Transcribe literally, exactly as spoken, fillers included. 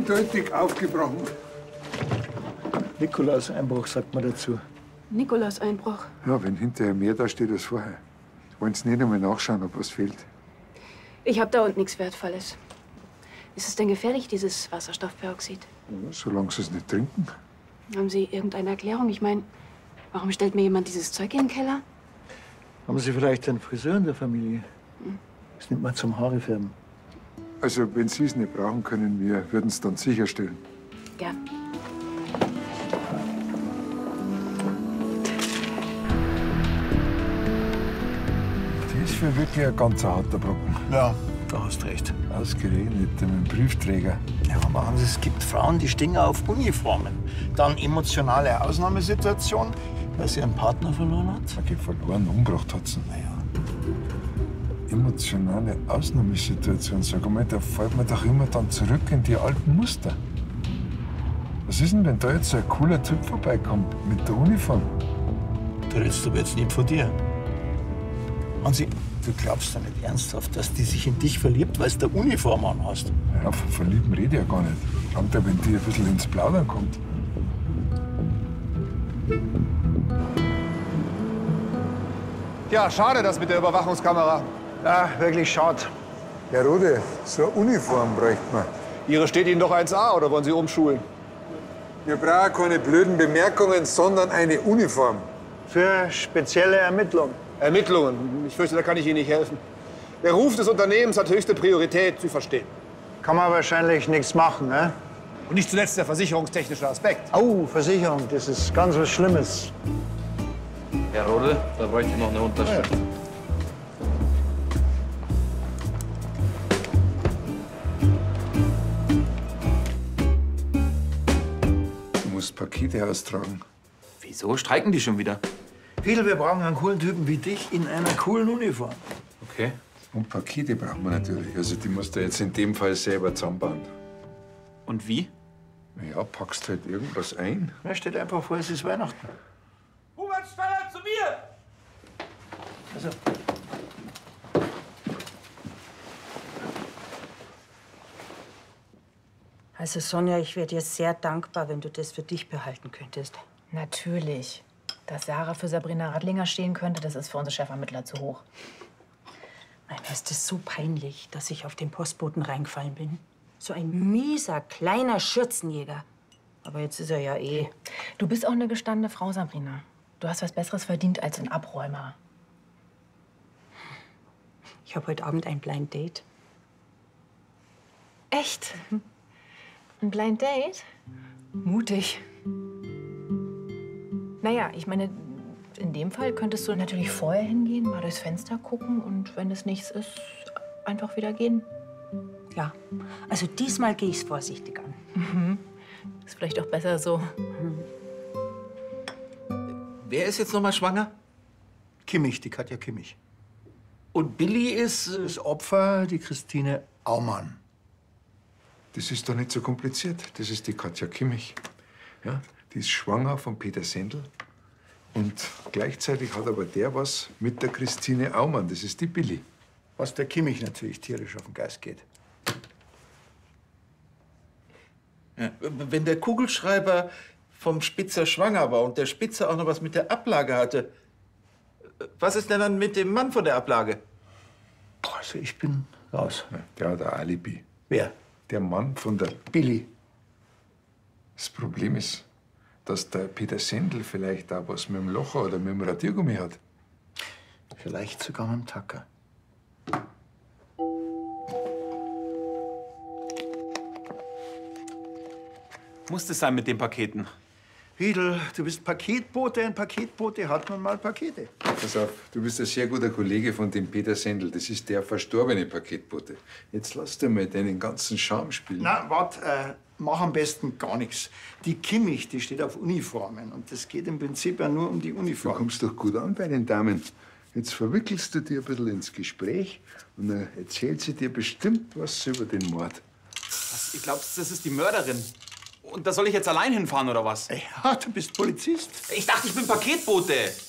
eindeutig aufgebrochen. Nikolaus-Einbruch, sagt man dazu. Nikolaus-Einbruch? Ja, wenn hinterher mehr da steht als vorher. Wollen Sie nicht einmal nachschauen, ob was fehlt? Ich hab da unten nichts Wertvolles. Ist es denn gefährlich, dieses Wasserstoffperoxid? Ja, solange Sie es nicht trinken. Haben Sie irgendeine Erklärung? Ich meine, warum stellt mir jemand dieses Zeug in den Keller? Haben Sie vielleicht einen Friseur in der Familie? Hm. Das nimmt man zum Haarefärben. Also, wenn Sie es nicht brauchen können, wir würden es dann sicherstellen. Gern. Das ist für wirklich ein ganz harter Brocken. Ja, da hast recht. Ausgerechnet mit dem Briefträger. Ja, machen Sie, es gibt Frauen, die stehen auf Uniformen. Dann emotionale Ausnahmesituation, weil sie ihren Partner verloren hat. Okay, verloren, umgebracht hat sie. Naja. Emotionale Ausnahmesituation, sag mal, da fällt man doch immer dann zurück in die alten Muster. Was ist denn, wenn da jetzt so ein cooler Typ vorbeikommt mit der Uniform? Da redest du aber jetzt nicht von dir. Hansi, du glaubst doch nicht ernsthaft, dass die sich in dich verliebt, weil du eine Uniform anhast? Ja, von Verlieben rede ich ja gar nicht. Kommt ja, wenn die ein bisschen ins Plaudern kommt. Ja, schade, das mit der Überwachungskamera. Ja, wirklich schade. Herr Rode, so eine Uniform bräuchte man. Ihre steht Ihnen doch eins A, oder wollen Sie umschulen? Wir brauchen keine blöden Bemerkungen, sondern eine Uniform. Für spezielle Ermittlungen. Ermittlungen. Ich fürchte, da kann ich Ihnen nicht helfen. Der Ruf des Unternehmens hat höchste Priorität, Sie verstehen. Kann man wahrscheinlich nichts machen, ne? Und nicht zuletzt der versicherungstechnische Aspekt. Oh, Versicherung, das ist ganz was Schlimmes. Herr Rode, da bräuchte ich noch eine Unterschrift. Ja. Du musst Pakete austragen. Wieso streiken die schon wieder? Hiedl, wir brauchen einen coolen Typen wie dich in einer coolen Uniform. Okay. Und Pakete brauchen wir natürlich. Also die musst du jetzt in dem Fall selber zusammenbauen. Und wie? Na ja, packst halt irgendwas ein. Ja, steht einfach vor, es ist Weihnachten. Hubert, schneller zu mir! Also. Also Sonja, ich wäre dir sehr dankbar, wenn du das für dich behalten könntest. Natürlich. Dass Sarah für Sabrina Radlinger stehen könnte, das ist für unsere Chefermittler zu hoch. Nein, mir ist es so peinlich, dass ich auf den Postboten reingefallen bin. So ein mieser, kleiner Schürzenjäger. Aber jetzt ist er ja eh. Du bist auch eine gestandene Frau, Sabrina. Du hast was Besseres verdient als ein Abräumer. Ich habe heute Abend ein Blind Date. Echt? Ein Blind Date? Mutig. Naja, ich meine, in dem Fall könntest du natürlich vorher hingehen, mal durchs Fenster gucken und wenn es nichts ist, einfach wieder gehen. Ja, also diesmal gehe ich es vorsichtig an. Mhm. Ist vielleicht auch besser so. Mhm. Wer ist jetzt noch mal schwanger? Kimmich, die Katja Kimmich. Und Billy ist... Äh Das Opfer, die Christine Aumann. Das ist doch nicht so kompliziert. Das ist die Katja Kimmich. Ja, die ist schwanger von Peter Sendl. Und gleichzeitig hat aber der was mit der Christine Aumann. Das ist die Billy. Was der Kimmich natürlich tierisch auf den Geist geht. Ja, wenn der Kugelschreiber vom Spitzer schwanger war und der Spitzer auch noch was mit der Ablage hatte, was ist denn dann mit dem Mann von der Ablage? Also ich bin raus. Ja, der hat ein Alibi. Wer? Der Mann von der Billy. Das Problem ist, dass der Peter Sendl vielleicht auch was mit dem Locher oder mit dem Radiergummi hat. Vielleicht sogar mit dem Tacker. Muss das sein mit den Paketen? Riedl, du bist Paketbote. Ein Paketbote hat nun mal Pakete. Pass auf, du bist ein sehr guter Kollege von dem Peter Sendl. Das ist der verstorbene Paketbote. Jetzt lass dir mal deinen ganzen Charme spielen. Na, wart, äh, mach am besten gar nichts. Die Kimmich, die steht auf Uniformen. Und das geht im Prinzip ja nur um die Du Uniform. kommst doch gut an bei den Damen. Jetzt verwickelst du dir ein bisschen ins Gespräch und dann erzählt sie dir bestimmt was über den Mord. Was, ihr glaubt, das ist die Mörderin? Und da soll ich jetzt allein hinfahren, oder was? Ja, du bist Polizist. Ich dachte, ich bin Paketbote.